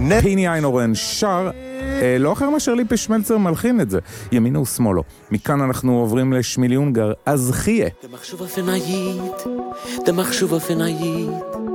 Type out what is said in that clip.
פיני איינורן שר, לא אחר מאשר ליפה שמלצר מלחין את זה, ימינו ושמאלו. מכאן אנחנו עוברים לשמילי אונגר, אז חיה. דמחשוב הפנאית,